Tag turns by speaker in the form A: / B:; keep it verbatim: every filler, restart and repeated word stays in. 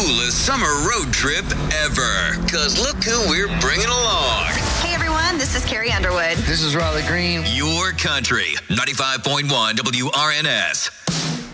A: coolest summer road trip ever. Because look who we're bringing along.
B: Hey, everyone. This is Carrie Underwood.
C: This is Riley Green.
A: Your country. ninety-five point one W R N S.